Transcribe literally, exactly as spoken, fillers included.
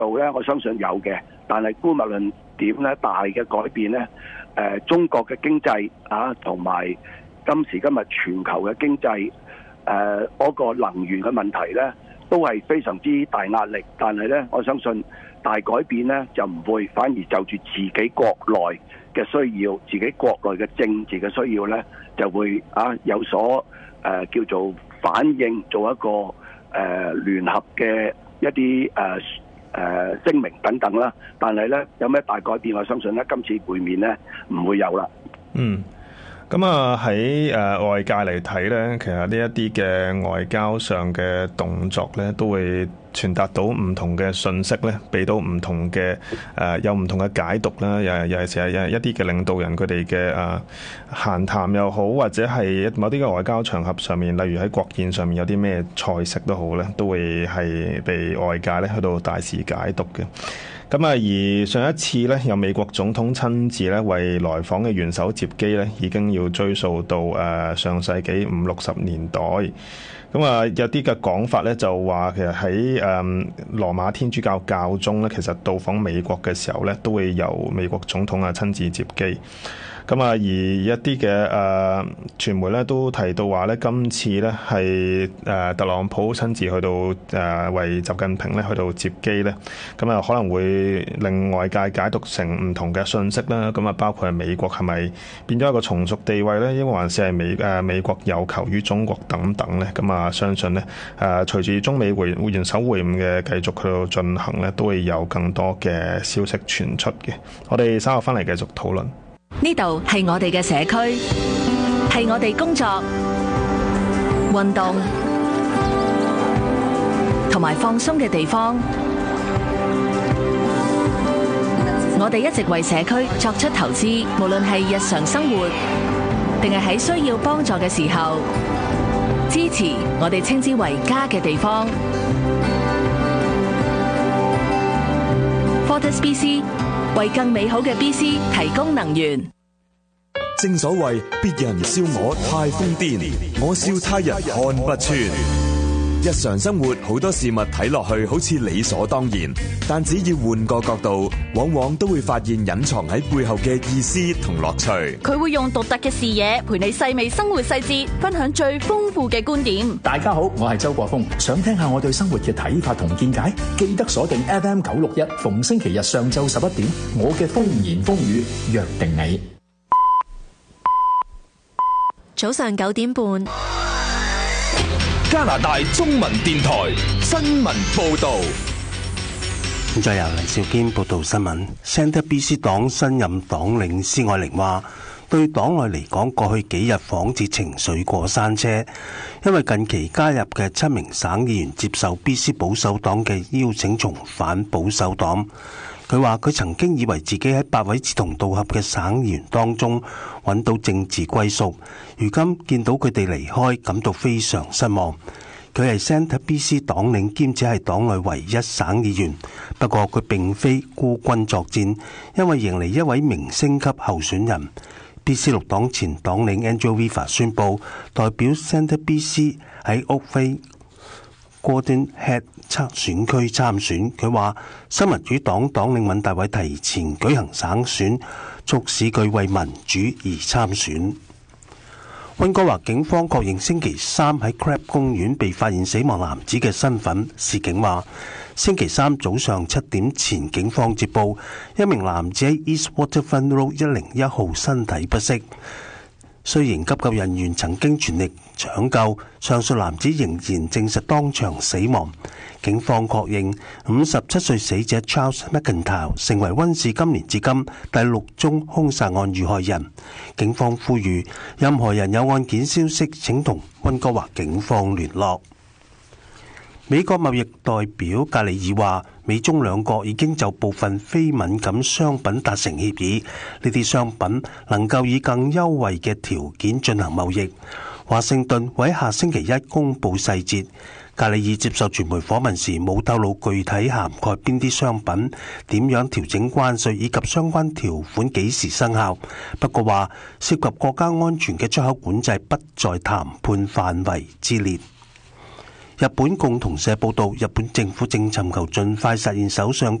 度咧，我相信有嘅。但係姑勿論點咧，大嘅改變咧，誒、呃、中國嘅經濟啊，同埋今時今日全球嘅經濟，誒、呃、嗰、那個能源嘅問題咧，都係非常之大壓力。但係咧，我相信大改變咧就唔會，反而就住自己國內嘅需要，自己國內嘅政治嘅需要咧，就會啊有所誒、呃、叫做反應，做一個誒、呃、聯合嘅一啲誒誒聲明等等啦。但係咧有咩大改變，我相信咧今次會面咧唔會有啦。 嗯。咁啊喺誒外界嚟睇咧，其實呢一啲嘅外交上嘅動作咧，都會傳達到唔同嘅信息咧，俾到唔同嘅誒、呃、有唔同嘅解讀啦。又尤其是係一啲嘅領導人佢哋嘅誒閒談又好，或者係某啲嘅外交場合上面，例如喺國宴上面有啲咩菜式都好咧，都會係被外界咧去到大肆解讀嘅。咁啊，而上一次咧，有美國總統親自咧為來訪嘅元首接機咧，已經要追溯到誒上世紀五六十年代。咁啊，有啲嘅講法咧就話，其實喺誒羅馬天主教教宗咧，其實到訪美國嘅時候咧，都會由美國總統啊親自接機。咁啊，而一啲嘅誒傳媒咧都提到話咧，今次咧係誒特朗普親自去到誒、呃、為習近平咧去到接機咧，咁啊可能會令外界解讀成唔同嘅信息啦。咁啊，包括係美國係咪變咗一個從屬地位咧，抑或還是係美誒、呃、美國有求於中國等等咧？咁啊，相信咧誒隨住中美會元首會晤嘅繼續去到進行咧，都會有更多嘅消息傳出嘅。我哋稍後翻嚟繼續討論。 呢度係我哋嘅社區，係我哋工作、運動同埋放鬆嘅地方。我哋一直為社區作出投資，無論係日常生活，定係喺需要幫助嘅時候，支持我哋稱之為家嘅地方。Fortis B C 為更美好嘅 B C 提供能源。 正所謂別人笑我太瘋癲，我笑他人看不穿。日常生活好多事物睇落去好似理所當然，但只要換個角度，往往都會發現隱藏喺背後嘅意思同樂趣。 佢會用獨特嘅視野陪你細味生活細節，分享最豐富嘅觀點。 大家好，我係周國峰，想聽下我對生活嘅睇法同見解，記得鎖定 F M 九六一，逢星期日上晝十一點，我嘅風言風語約定你。 早上九點半， 加拿大中文電台新聞報道。 再由黎兆堅報道新聞。Centre B C 黨新任黨領施愛玲話，對黨內嚟講，過去幾日仿似情緒過山車，因為近期加入嘅七名省議員接受 B C 保守黨嘅邀請，重返保守黨。佢話佢曾經以為自己喺八位志同道合嘅省議員當中揾到政治歸屬，如今見到佢哋離開，感到非常失望。佢係 Centre B C 黨領，兼且係黨內唯一省議員。不過佢並非孤軍作戰，因為迎嚟一位明星級候選人。B C 綠黨前黨領 Angel Viva 宣布代表 Centre B C 喺屋飛Gordon Head 測選區參選。佢話新民主黨黨領尹大偉提前舉行省選，促使佢為民主而參選。溫哥華警方確認星期三喺 Crab 公園被發現死亡男子嘅身份。市警話星期三早上七點前，警方接報一名男子喺 East Waterfront Road 一零一號身體不適，雖然急救人員曾經全力搶救，上述男子仍然證實當場死亡。警方確認五十七歲死者 Charles McIntyre 成為溫氏今年至今第六宗兇殺案遇害人。警方呼籲任何人有案件消息，請同溫哥華警方聯絡。美國貿易代表格里爾話，美中兩國已經就部分非敏感商品達成協議，呢啲商品能夠以更優惠嘅條件進行貿易。華盛頓會喺下星期一公佈細節。格里爾接受傳媒訪問時冇透露具體涵蓋邊啲商品、點樣調整關稅以及相關條款幾時生效。不過話涉及國家安全嘅出口管制不在談判範圍之列。 日本共同社報道，日本政府正尋求盡快實現首相